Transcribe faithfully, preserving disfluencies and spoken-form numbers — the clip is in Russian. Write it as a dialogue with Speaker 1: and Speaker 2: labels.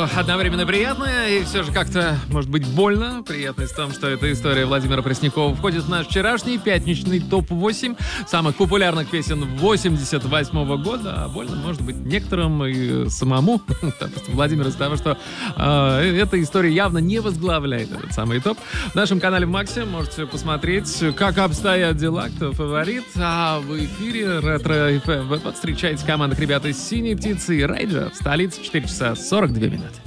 Speaker 1: что одновременно приятное и все же как-то, может быть, больно. Приятность в том, что эта история Владимира Преснякова входит в наш вчерашний пятничный топ восемь самых популярных песен восемьдесят восьмого года. А больно, может быть, некоторым и самому, допустим, Владимир, из-за того, что э, эта история явно не возглавляет этот самый топ. В нашем канале в Максе можете посмотреть, как обстоят дела, кто фаворит. А в эфире Ретро эф эм вы встречаете командных ребят из «Синей птицы» и «Рейджа» в столице четыре часа сорок две минуты.